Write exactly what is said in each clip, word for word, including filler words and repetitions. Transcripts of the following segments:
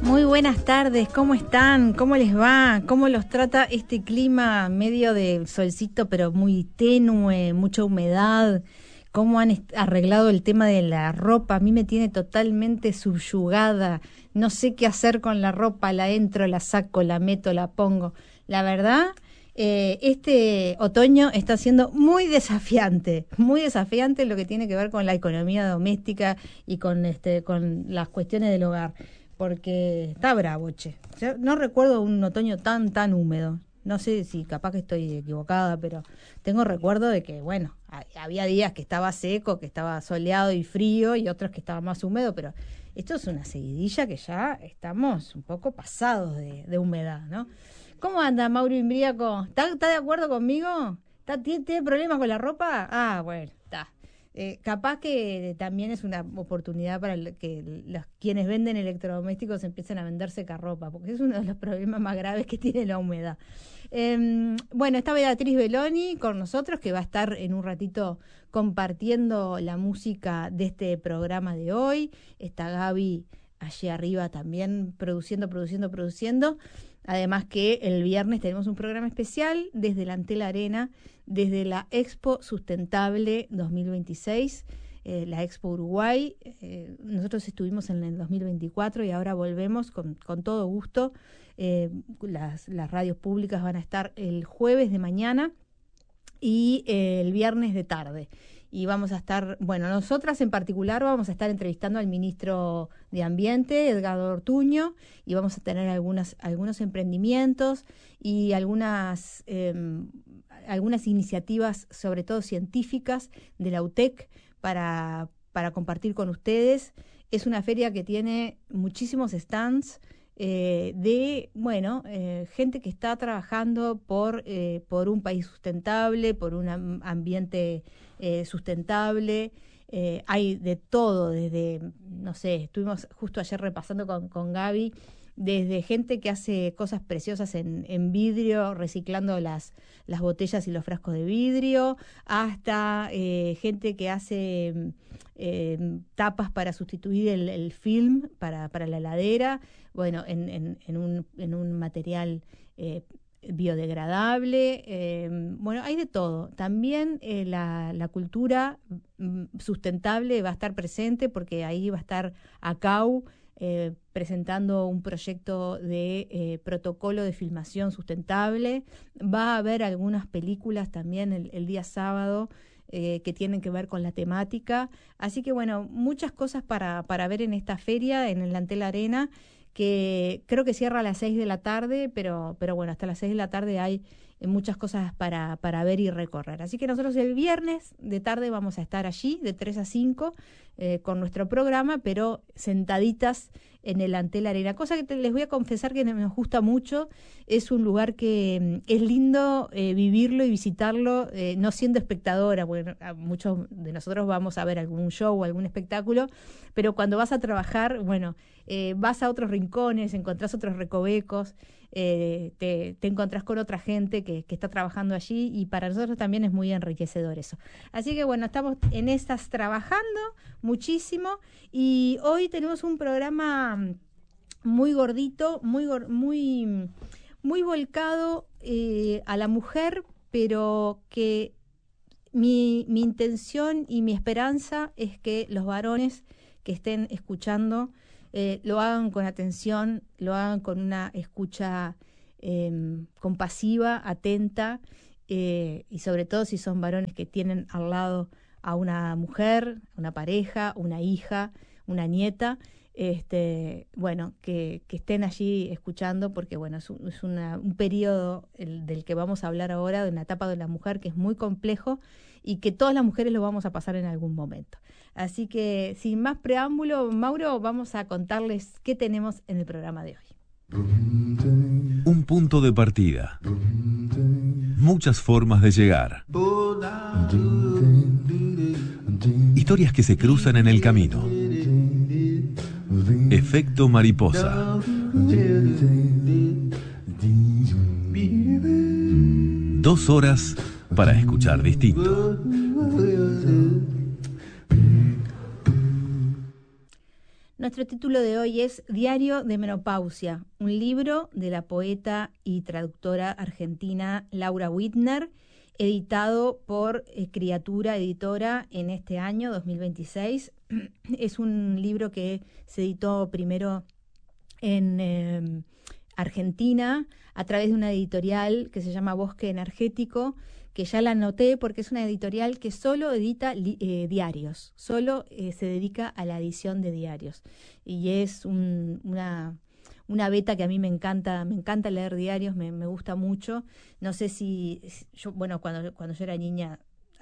Muy buenas tardes, ¿cómo están? ¿Cómo les va? ¿Cómo los trata este clima medio de solcito pero muy tenue, mucha humedad? ¿Cómo han arreglado el tema de la ropa? A mí me tiene totalmente subyugada, no sé qué hacer con la ropa, la entro, la saco, la meto, la pongo. La verdad, eh, este otoño está siendo muy desafiante, muy desafiante en lo que tiene que ver con la economía doméstica y con, este, con las cuestiones del hogar. Porque está bravo, che. Yo no recuerdo un otoño tan, tan húmedo. No sé si capaz que estoy equivocada, pero tengo recuerdo de que, bueno, había días que estaba seco, que estaba soleado y frío, y otros que estaba más húmedo, pero esto es una seguidilla que ya estamos un poco pasados de, de humedad, ¿no? ¿Cómo anda, Mauro Imbriaco? ¿Está, está de acuerdo conmigo? ¿Está, tiene, ¿Tiene problemas con la ropa? Ah, bueno, está. Eh, capaz que también es una oportunidad para el, que los quienes venden electrodomésticos empiecen a vender secarropa, porque es uno de los problemas más graves que tiene la humedad. Eh, bueno, está Beatriz Belloni con nosotros, que va a estar en un ratito compartiendo la música de este programa de hoy. Está Gaby allí arriba también produciendo, produciendo, produciendo. Además que el viernes tenemos un programa especial desde la Antel Arena, desde la Expo Sustentable dos mil veintiséis, eh, la Expo Uruguay. Eh, nosotros estuvimos en el dos mil veinticuatro y ahora volvemos con, con todo gusto. Eh, las, las radios públicas van a estar el jueves de mañana y eh, el viernes de tarde. Y vamos a estar, bueno, nosotras en particular vamos a estar entrevistando al ministro de Ambiente, Edgardo Ortuño, y vamos a tener algunas, algunos emprendimientos y algunas, eh, algunas iniciativas, sobre todo científicas, de la U T E C para, para compartir con ustedes. Es una feria que tiene muchísimos stands eh, de, bueno, eh, gente que está trabajando por, eh, por un país sustentable, por un ambiente Eh, sustentable. Eh, hay de todo, desde, no sé, estuvimos justo ayer repasando con, con Gaby, desde gente que hace cosas preciosas en, en vidrio, reciclando las, las botellas y los frascos de vidrio, hasta eh, gente que hace eh, tapas para sustituir el, el film para, para la heladera, bueno, en, en, en, un, en un material eh, biodegradable. Eh, bueno, hay de todo. También eh, la, la cultura sustentable va a estar presente, porque ahí va a estar ACAU eh, presentando un proyecto de eh, protocolo de filmación sustentable. Va a haber algunas películas también el, el día sábado eh, que tienen que ver con la temática. Así que bueno, muchas cosas para, para ver en esta feria, en el Antel Arena, que creo que cierra a las seis de la tarde, pero, pero bueno, hasta las seis de la tarde hay muchas cosas para, para ver y recorrer. Así que nosotros el viernes de tarde vamos a estar allí, de tres a cinco, eh, con nuestro programa, pero sentaditas en el Antel Arena. Cosa que te, les voy a confesar que nos gusta mucho. Es un lugar que es lindo eh, vivirlo y visitarlo, eh, no siendo espectadora, bueno, muchos de nosotros vamos a ver algún show o algún espectáculo, pero cuando vas a trabajar, bueno, eh, vas a otros rincones, encontrás otros recovecos, eh, te, te encontrás con otra gente que, que está trabajando allí, y para nosotros también es muy enriquecedor eso. Así que bueno, estamos en estas trabajando muchísimo, y hoy tenemos un programa muy gordito, muy muy muy volcado eh, a la mujer, pero que mi, mi intención y mi esperanza es que los varones que estén escuchando eh, lo hagan con atención, lo hagan con una escucha eh, compasiva, atenta, eh, y sobre todo si son varones que tienen al lado a una mujer, una pareja, una hija, una nieta, este, bueno, que, que estén allí escuchando, porque bueno, es, un, es una, un periodo el, del que vamos a hablar ahora, de una etapa de la mujer que es muy complejo y que todas las mujeres lo vamos a pasar en algún momento. Así que sin más preámbulo, Mauro, vamos a contarles qué tenemos en el programa de hoy. Un punto de partida. Muchas formas de llegar. Historias que se cruzan en el camino. Efecto mariposa. Dos horas para escuchar distinto. Nuestra nuestro título de hoy es Diario de Menopausia, un libro de la poeta y traductora argentina Laura Wintner, editado por eh, Criatura Editora en este año dos mil veintiséis. Es un libro que se editó primero en eh, Argentina a través de una editorial que se llama Bosque Energético, que ya la anoté porque es una editorial que solo edita eh, diarios, solo eh, se dedica a la edición de diarios. Y es un, una, una beta que a mí me encanta, me encanta leer diarios, me, me gusta mucho. No sé si, yo, bueno, cuando, cuando yo era niña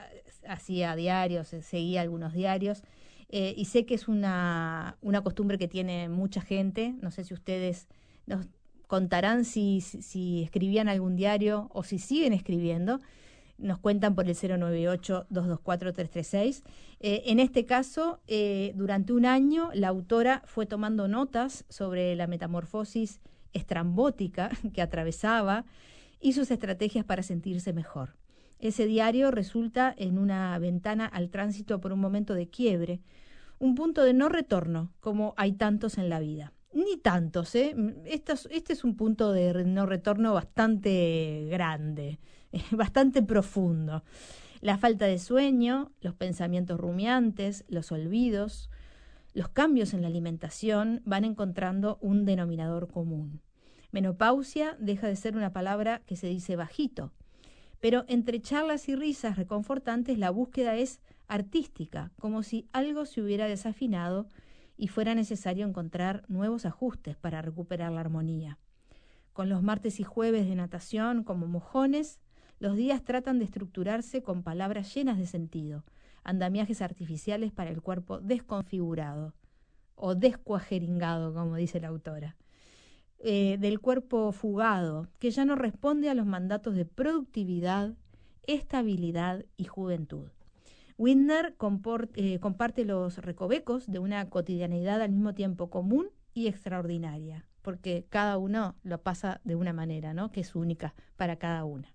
hacía diarios, seguía algunos diarios, eh, y sé que es una, una costumbre que tiene mucha gente. No sé si ustedes nos contarán si, si, si escribían algún diario o si siguen escribiendo. Nos cuentan por el cero nueve ocho, dos dos cuatro, tres tres seis. Eh, en este caso, eh, durante un año, la autora fue tomando notas sobre la metamorfosis estrambótica que atravesaba y sus estrategias para sentirse mejor. Ese diario resulta en una ventana al tránsito por un momento de quiebre, un punto de no retorno, como hay tantos en la vida. Ni tantos, ¿eh? Este es, este es un punto de no retorno bastante grande, bastante profundo. La falta de sueño, los pensamientos rumiantes, los olvidos, los cambios en la alimentación van encontrando un denominador común. Menopausia deja de ser una palabra que se dice bajito, pero entre charlas y risas reconfortantes la búsqueda es artística, como si algo se hubiera desafinado y fuera necesario encontrar nuevos ajustes para recuperar la armonía. Con los martes y jueves de natación como mojones, los días tratan de estructurarse con palabras llenas de sentido, andamiajes artificiales para el cuerpo desconfigurado, o descuajeringado, como dice la autora, eh, del cuerpo fugado, que ya no responde a los mandatos de productividad, estabilidad y juventud. Wintner eh, comparte los recovecos de una cotidianidad al mismo tiempo común y extraordinaria, porque cada uno lo pasa de una manera, ¿no?, que es única para cada una.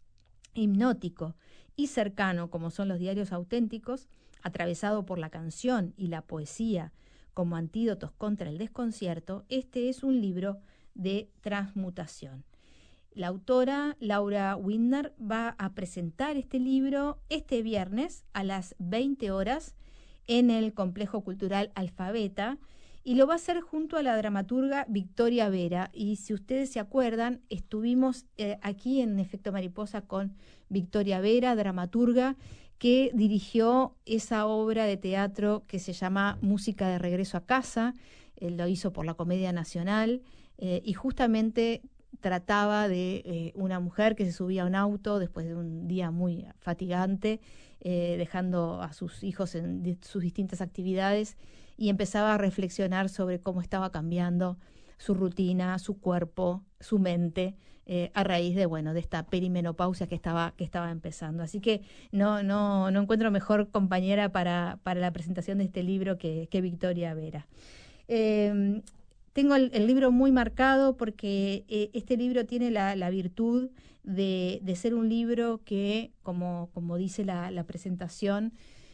Hipnótico y cercano, como son los diarios auténticos, atravesado por la canción y la poesía como antídotos contra el desconcierto, este es un libro de transmutación. La autora, Laura Wintner, va a presentar este libro este viernes a las veinte horas en el Complejo Cultural Alfabeta, y lo va a hacer junto a la dramaturga Victoria Vera. Y si ustedes se acuerdan, estuvimos eh, aquí en Efecto Mariposa con Victoria Vera, dramaturga, que dirigió esa obra de teatro que se llama Música de Regreso a Casa. Eh, lo hizo por la Comedia Nacional, eh, y justamente trataba de eh, una mujer que se subía a un auto después de un día muy fatigante, eh, dejando a sus hijos en di- sus distintas actividades, y empezaba a reflexionar sobre cómo estaba cambiando su rutina, su cuerpo, su mente, eh, a raíz de bueno de esta perimenopausia que estaba que estaba empezando. Así que no no no encuentro mejor compañera para para la presentación de este libro que, que Victoria Vera. Eh, Tengo el, el libro muy marcado porque eh, este libro tiene la, la virtud de, de ser un libro que, como, como dice la, la presentación,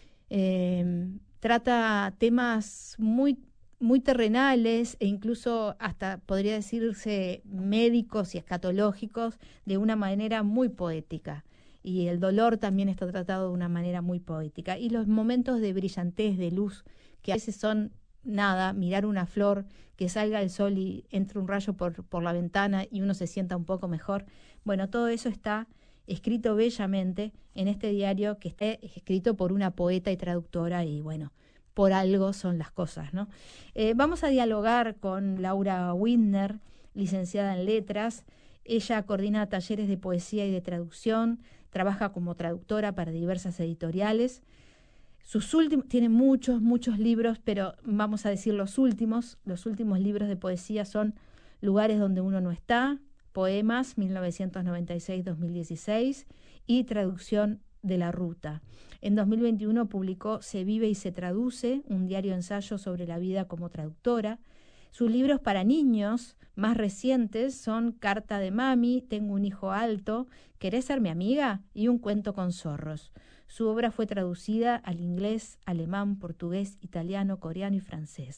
eh, trata temas muy, muy terrenales e incluso hasta podría decirse médicos y escatológicos de una manera muy poética. Y el dolor también está tratado de una manera muy poética. Y los momentos de brillantez, de luz, que a veces son nada, mirar una flor, que salga el sol y entre un rayo por, por la ventana y uno se sienta un poco mejor. Bueno, todo eso está escrito bellamente en este diario que está escrito por una poeta y traductora, y bueno, por algo son las cosas, ¿no? Eh, vamos a dialogar con Laura Wintner, licenciada en Letras. Ella coordina talleres de poesía y de traducción, trabaja como traductora para diversas editoriales. Sus últimos, tiene muchos, muchos libros, pero vamos a decir los últimos. Los últimos libros de poesía son Lugares donde uno no está, Poemas, mil novecientos noventa y seis a dos mil dieciséis, y Traducción de la Ruta. En dos mil veintiuno publicó Se vive y se traduce, un diario ensayo sobre la vida como traductora. Sus libros para niños más recientes son Carta de Mami, Tengo un hijo alto, ¿Querés ser mi amiga? Y Un cuento con zorros. Su obra fue traducida al inglés, alemán, portugués, italiano, coreano y francés.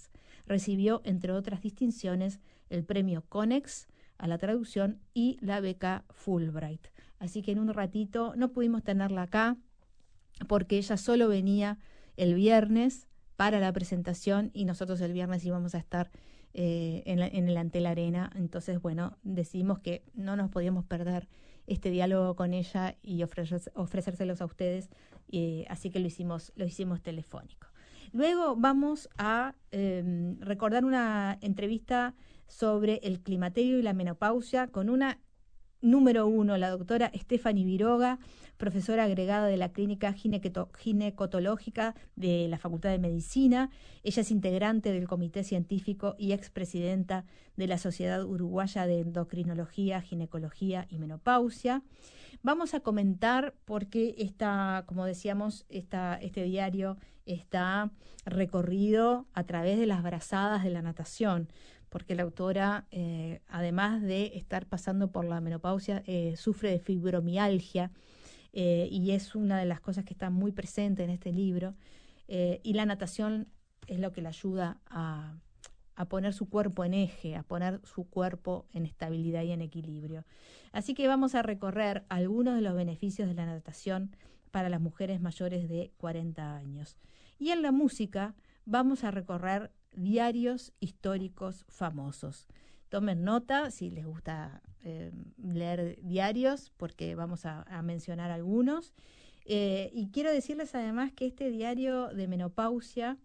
recibió, entre otras distinciones, el premio Konex a la traducción y la beca Fulbright. Así que en un ratito no pudimos tenerla acá porque ella solo venía el viernes para la presentación y nosotros el viernes íbamos a estar eh, en, la, en el Antel Arena. Entonces, bueno, decidimos que no nos podíamos perder este diálogo con ella y ofrecer, ofrecérselos a ustedes, eh, así que lo hicimos, lo hicimos telefónico. Luego vamos a eh, recordar una entrevista sobre el climaterio y la menopausia con una número uno, la doctora Stephanie Viroga, profesora agregada de la Clínica Gineco- Ginecotológica de la Facultad de Medicina. Ella es integrante del Comité Científico y expresidenta de la Sociedad Uruguaya de Endocrinología, Ginecología y Menopausia. Vamos a comentar por qué está, como decíamos, esta, este diario está recorrido a través de las brazadas de la natación, porque la autora, eh, además de estar pasando por la menopausia, eh, sufre de fibromialgia, eh, y es una de las cosas que está muy presente en este libro, eh, y la natación es lo que le ayuda a, a poner su cuerpo en eje, a poner su cuerpo en estabilidad y en equilibrio. Así que vamos a recorrer algunos de los beneficios de la natación para las mujeres mayores de cuarenta años. Y en la música vamos a recorrer diarios históricos famosos. Tomen nota si les gusta eh, leer diarios, porque vamos a, a mencionar algunos. Eh, y quiero decirles además que este diario de menopausia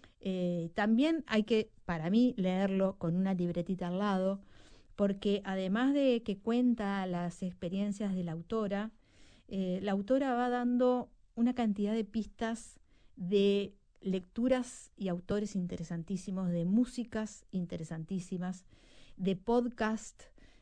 eh, también hay que, para mí, leerlo con una libretita al lado, porque además de que cuenta las experiencias de la autora, eh, la autora va dando una cantidad de pistas de lecturas y autores interesantísimos, de músicas interesantísimas, de podcast,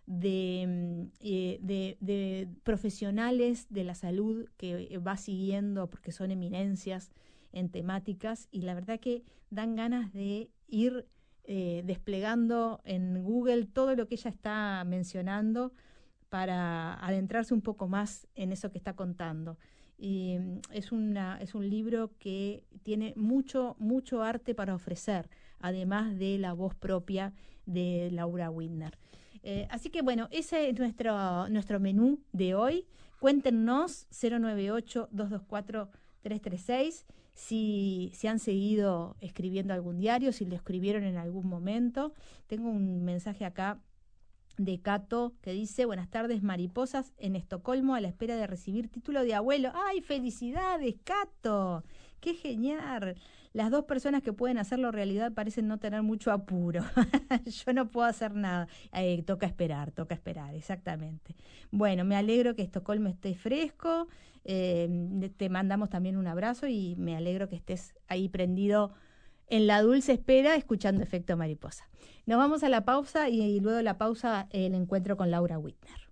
de, eh, de, de profesionales de la salud que va siguiendo porque son eminencias en temáticas, y la verdad que dan ganas de ir eh, desplegando en Google todo lo que ella está mencionando para adentrarse un poco más en eso que está contando. Y es, una, es un libro que tiene mucho, mucho arte para ofrecer, además de la voz propia de Laura Widner. Eh, así que bueno, ese es nuestro, nuestro menú de hoy. Cuéntenos cero nueve ocho, dos dos cuatro, tres tres seis si, si han seguido escribiendo algún diario, si lo escribieron en algún momento. Tengo un mensaje acá de Cato que dice: buenas tardes, mariposas en Estocolmo a la espera de recibir título de abuelo. ¡Ay, felicidades, Cato! ¡Qué genial! Las dos personas que pueden hacerlo realidad parecen no tener mucho apuro. Yo no puedo hacer nada. Eh, toca esperar, toca esperar, exactamente. Bueno, me alegro que Estocolmo esté fresco. Eh, te mandamos también un abrazo y me alegro que estés ahí prendido en la dulce espera, escuchando Efecto Mariposa. Nos vamos a la pausa y, y luego de la pausa el encuentro con Laura Widner.